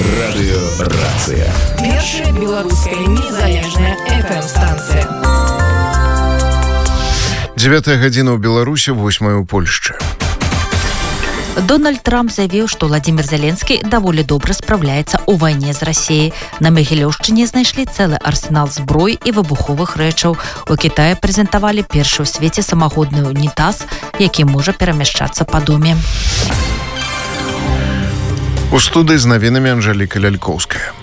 Радыёрацыя. Першая беларуская незалежная FM-станцыя. 9 гадзіна ў Беларусі, 8 у Польшчы. Дональд Трамп заявіў, што Владимир Зеленскі даволі добра спраўляецца ў вайне з Расіяй. На Магілёўшчыне знайшлі цэлы арсенал зброі і выбуховых рэчаў. У Кітаі прэзентавалі першы ў свеце самаходны унітаз, які можа перамяшчацца па доме. У студыі з навінамі Анжэліка Лялькоўская.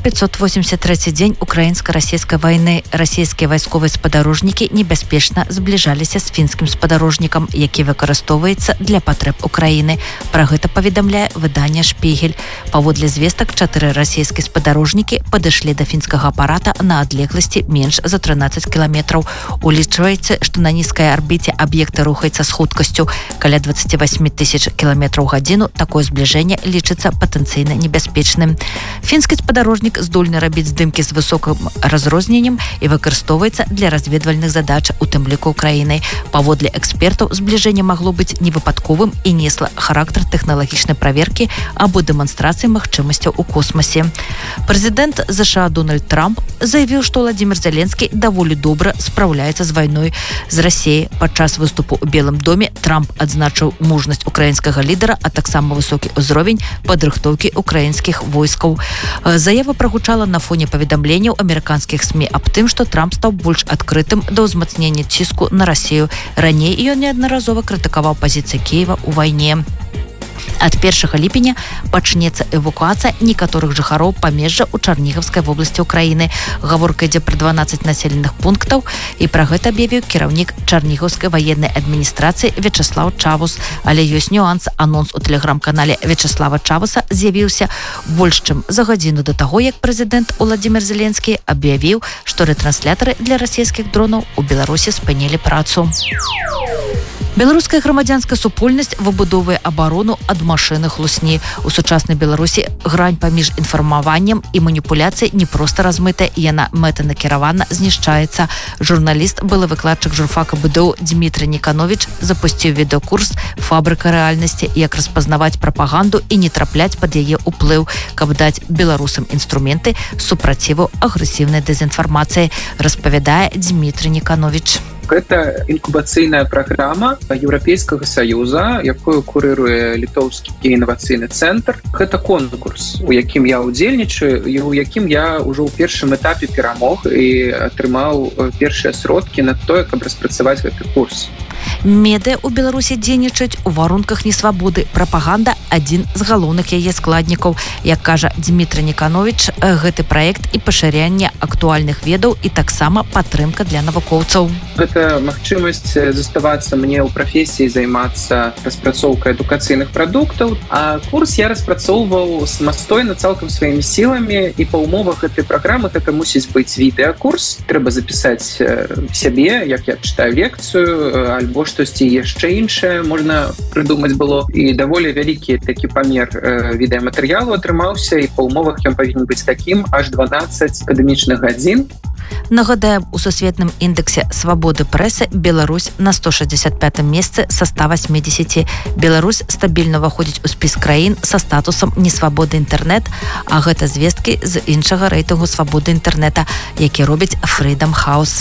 1583 дзень украінска-расійскай вайны. Расійскія вайсковыя спадарожнікі небяспечна збліжаліся з фінскім спадарожнікам, які выкарыстоўваецца для патрэб Украіны. Пра гэта паведамляе выданне «Шпігель». Паводле звестак, 4 расійскія спадарожнікі падышлі да фінскага апарата на адлегласці менш за 13 кіламетраў. Улічваецца, што на нізкай арбіце аб'екта рухаецца з хуткасцю каля 28 тысяч кіламетраў у гадзіну. Такое збліжэнне лічыцца патэнцыйна небяспечным. Фінскі спадарожнік здольны рабіць здымкі з высокім разрозненнем і выкарыстоўваецца для разведвальных задач, у тым ліку Украіны. Паводле экспертаў, збліжэнне магло быць невыпадковым і несла характар тэхналагічнай праверкі або дэманстрацыі магчымасцяў у космасе. Прэзідэнт ЗША Дональд Трамп заявіў, што Владимир Зеленскі даволі добра спраўляецца з вайной з Расіяй. Падчас выступу ў Белым доме Трамп адзначыў мужнасць украінскага лідара, а таксама высокі ўзровень падрыхтоўкі украінскіх войскаў. Заява прагучала на фоне паведамленняў амерыканскіх СМІ аб тым, што Трамп стаў больш адкрытым да ўзмацнення ціску на Расію. Раней ён неаднаразова крытыкаваў пазіцыі Кіева ў вайне. Ад 1 ліпеня пачнецца эвакуацыя некаторых жыхароў памежжа ў Чарнігаўскай вобласці Украіны. Гаворка ідзе пра 12 населеных пунктаў, і пра гэта аб'явіў кіраўнік Чарнігаўскай ваеннай адміністрацыі Вячеслав Чавус. Але ёсць нюанс. Анонс у тэлеграм-канале Вячеслава Чавуса з'явіўся больш чым за гадзіну да таго, як прэзідэнт Владимир Зеленскі аб'явіў, што рэтрансляторы для расійскіх дронаў у Беларусі спынілі працу. Беларуская грамадзянская супольнасць выбудоўвае абарону ад машыны хлусні. У сучаснай Беларусі грань паміж інфармаваннем і маніпуляцыяй не проста размытая, яна мэтанакіравана знішчаецца. Журналіст, былы выкладчык журфака БДУ Дмітрый Никанович запусціў відэакурс «Фабрыка рэальнасці», як распазнаваць прапаганду і не трапляць пад яе ўплыў, каб даць беларусам інструменты супраціву агрэсіўнай дэзінфармацыі, распавядае Дмітрый Никанович. Гэта інкубацыйная праграма Еўрапейскага Саюза, якую курыруе літоўскі інавацыйны цэнтр. Гэта конкурс, у якім я ўдзельнічаю, і у якім я ўжо ў першым этапе перамог і атрымаў першыя сродкі на тое, каб распрацаваць гэты курс. Медыа ў Беларусі дзейнічаюць у варунках несвабоды. Прапаганда – адзін з галоўных яе складнікаў. Як кажа Дмітрый Никанович, гэты праект і пашырэнне актуальных ведаў і таксама падтрымка для навукоўцаў. Гэта магчымасць заставацца мне ў прафесіі, займацца распрацоўкай адукацыйных прадуктаў, а курс я распрацоўваў самастойна цалкам сваімі сіламі, і па умовах гэтай праграмы гэта мусіць быць відэакурс. Трэба запісаць сябе, як я чытаю лекцыю, альбо штосьці яшчэ іншае можна прыдумаць было. І даволі вялікі такі памер відэаматэрыялу атрымаўся, і па умовах ён павінен быць такім аж 12 акадэмічных гадзін. Нагадаем, у сусветным індексе свабоды прэсы Беларусь на 165-м месцы са 180. Беларусь стабільна ўваходзіць у спіс краін са статусам несвабоды інтэрнэт, а гэта звесткі з іншага рэйтынгу свабоды інтэрнэта, які робіць Freedom House.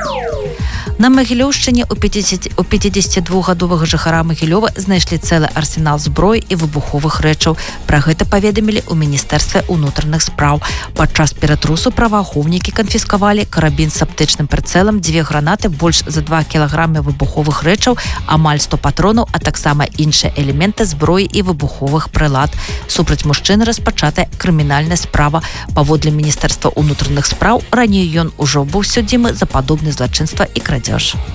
На Магілёўшчыне у 52-гадовага жыхара Магілёва знайшлі цэлы арсенал зброі і выбуховых рэчаў. Пра гэта паведамілі ў Міністэрстве ўнутраных спраў. Падчас ператрусу праваахоўнікі канфіскавалі карабін з аптычным прыцэлам, 2 гранаты, больш за 2 кілаграмы выбуховых рэчаў, амаль 100 патронаў, а таксама іншыя элементы зброі і выбуховых прылад. Супраць мужчыны распачатая крымінальная справа. Паводле Міністэрства ўнутраных спраў, раней ён ужо быў судзімы за падобнае злачынства і крадзеж.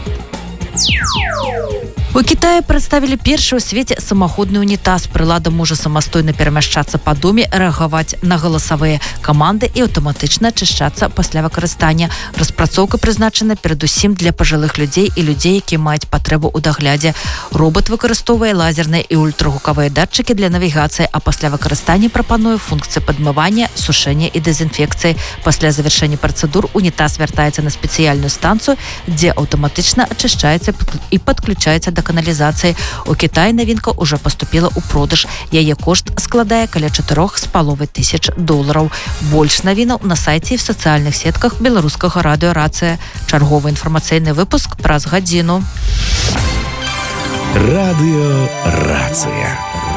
У Кітаі прадставілі першы ў свеце самаходны унітаз. Прылада можа самастойна перамяшчацца па доме, рэагаваць на галасавыя каманды і аўтаматычна ачышчацца пасля выкарыстання. Распрацоўка прызначана перадусім для пажылых людзей і людзей, якія маюць патрэбу ў даглядзе. Робот выкарыстоўвае лазерныя і ультрагукавыя датчыкі для навігацыі, а пасля выкарыстання прапануе функцыі падмывання, сушэння і дэзінфекцыі. Пасля завяршэння працэдур унітаз вяртаецца на спецыяльную станцыю, дзе аўтаматычна ачышчаецца і падключаецца да вадаканалізацыі. У Кітай навінка ўжо паступіла ў продаж. Яе кошт складае каля $4,500. Больш навінаў на сайце і в сацыяльных сетках беларускага радыё «Рацыя». Чарговы інфармацыйны выпуск праз гадзіну. Радыё «Рацыя».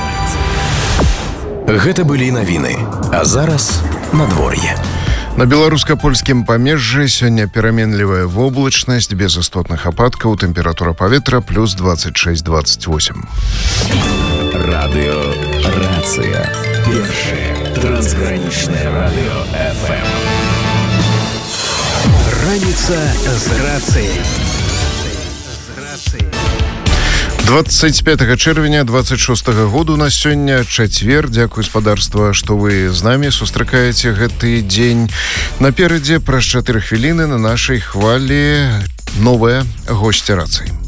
Гэта былі навіны. А зараз надвор'е. На беларуска-польскім памежжы сёння пераменлівая воблачнасць, без істотных ападкаў, тэмпература паветра плюс 26-28. Радыё «Рацыя». Першае трансгранічнае радыё ФМ. Раніца з рацыяй. 25 чэрвеня 26 году на сёння чацвер. Дзякуй, спадарства, што вы з намі сустракаеце гэты дзень. Наперадзе праз 4 хвіліны на нашай хвалі новая госця рацыі.